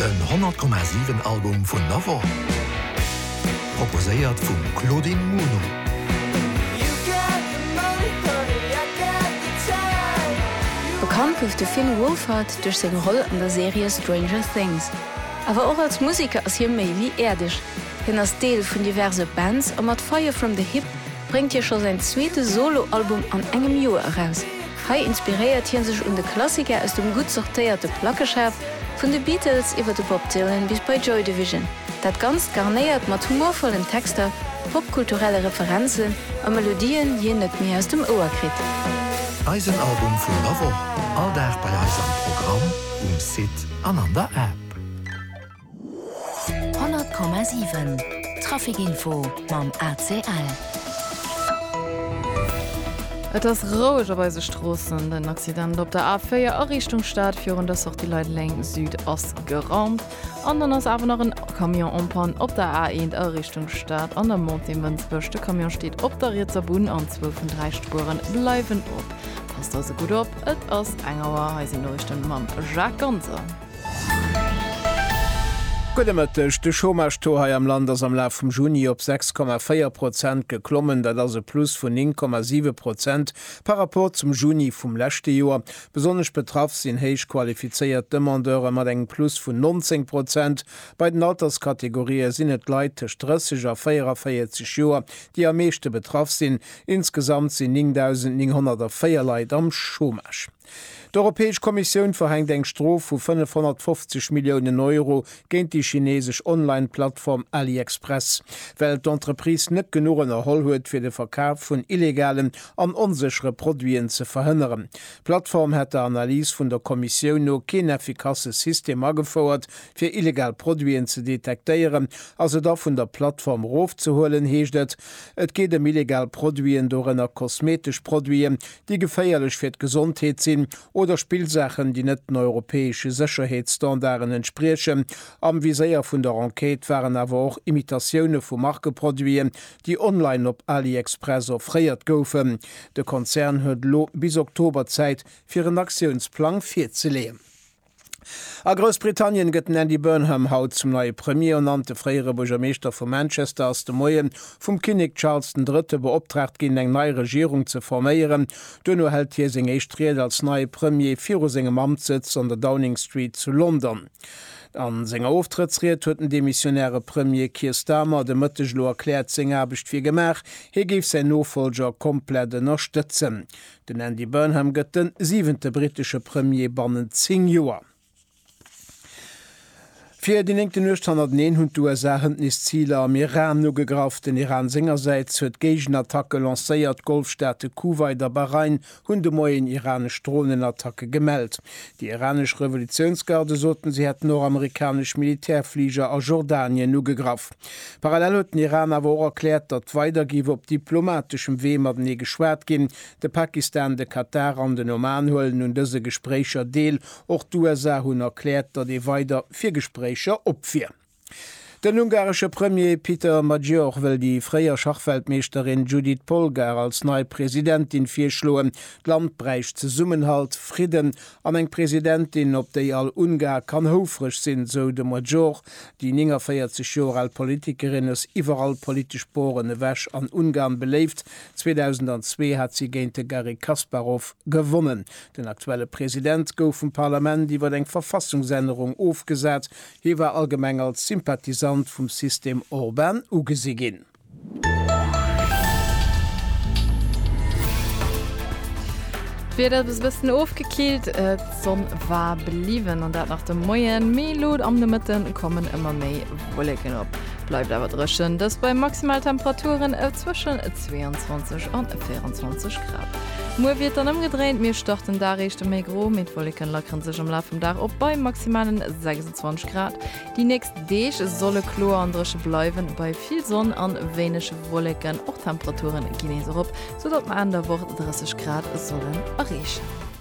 Den 100,7 Album vun Navo. Proposéiert vum Claudine Muno. Bekannt gouf de Finn Wolfhard durch seg Rolle an der Serie Stranger Things. Aber auch als Musiker ass hier méi wie erdisch. Hin as Deel vun diverse Bands a mat Fire from the Hip bringt hier schon sein zweite Soloalbum an engem Joer heraus. Hei inspiriert hien sech de Klassiker aus dem gut sortéierte Plackeschaf vun de Beatles iwwer de Bob Dylan bis bei Joy Division. Dat ganz garnéiert mat humorvollen Texter, popkulturelle Referenzen a Melodien je net mehr aus dem Ohr krit. Eisenalbum vun Navo, alldag bei eisem Programm Sit an an der App. 100,7 Trafikinfo mam ACL. Et ass rougerweise Strossen den Accident op der A4 a Richtung Stadt führen das auch die Leiit leng Südost geraumt. Andern ass awer noch een Kamiononpan op der A1 a Richtung Stadt an der Montemensbüch. De Kamion steht op der Rizabun an 12 von 3 Spuren bleiwen op. Passt also gut op, et ass engerer heisinn Richtung mam Jacques Gonzer. Gudemëttech de Schomarstohai am Land ass am Laf vum Juni op 6,4% geklommen, dat as e Plus vun 9,7% par rapport zum Juni vum lächte Joer. Besonnech betraff sinn héich qualifizéiert Demandeure mat eng Plus vun 19%. Bei den Alterskategorie sinn et Leiit stressiger 44 Joer, die am meeschte betraff sinn. Insgesamt sinn 9.904 Leiit am Schomarsch. Die Europäische Kommission verhängt eng Strof vu 550 Millionen Euro géint die chinesische Online-Plattform AliExpress, weil d'Entreprise net genug erholl huet fir de Verkauf vun illegalen an unsichere Produien ze verhënneren. Plattform hat der Analyse vun der Kommission no kein effikasses System agefordert fir illegal Produien ze detekteieren, also da vun der Plattform raufzuholen heeschtet. Et geht illegal Produien dorenner kosmetisch Produien, die geféierlich fir d'Gesundheit sinn oder Spielsachen, die net europäische Sicherheitsstandarden entsprechen. Am Visier vun der Enquete waren aber auch Imitationen vu Markeproduien, die online op AliExpress offréiert goufen. De Konzern huet lo bis Oktober Zeit fir een Aktionsplan 4 ze lehen. A Großbritannien gëtt Andy Burnham haut zum neue Premier nannte freiere Burgermeester vu Manchester aus de Moien vum König Charles III. Beoptragt gin eng neue Regierung ze forméieren. Dënno hält hier seg Eichtriet als neue Premier vir segem Amtssitz an der Downing Street zu London. An senger Auftrittsreet hueten de missionäre Premier Keir Starmer de Mëttechlo erkläert seg abecht fir Gemach, he gif se Nofolger komplett unterstützen. Den Andy Burnham gëtt den 7. britische Premier bannen 10 Joer. Für die 1909 hun USA-Hündnisziele am Iran no gegraft. Den Iran sengerseits huet Gegenattacke lancéiert Golfstaate Kuwait der Bahrain hun de moien iranisch Drohnenattacke gemeldt. Die iranisch Revolutionsgarde soten sie het noramerikanisch Militärflieger a Jordanien no gegraf. Parallel huet den Iran awer erklärt, dat weitergiwe op diplomatischem Wemer nie geschwert gin, de Pakistan, de Katar an den Oman hullen und dëse Gesprächer deel, och d'USA hun erklärt, dat de weiter 4 Gespräche opfir. Den ungarische Premier Peter Major will die freier Schachfeldmeisterin Judith Polgar als neue Präsidentin firschloen, Landbreich ze Summenhalt, Frieden an eng Präsidentin, op déi all Ungar kann houfrech sinn, so de Major, die 49 Jahre alt Politikerin is überall politisch bohrende Wäsch an Ungarn beleeft. 2002 hat sie géint Garry Kasparov gewonnen. Den aktuelle Präsident gouf vom Parlament iwwer eng Verfassungsänderung aufgesät, hier war allgemeng als Sympathisant vom System Orban ugesi gin. Wird bis bisschen aufgekielt, Sonne war believen und dat nach dem Moien Melod am de Mitten kommen immer méi Wolken op. Bleibt aber dreschen, das bei Maximaltemperaturen zwischen 22 und 24 Grad. Mo wird dann umgedreht, mir starten da Richtung Megro mit Wolken lockern sich am Laufe Dach op bei maximalen 26 Grad. Die nächste Dech solle klar andresche bleiben bei viel Sonne an wenische Wolken auch Temperaturen gehen op, sodass man an der Woche 30 Grad sollen erreichen.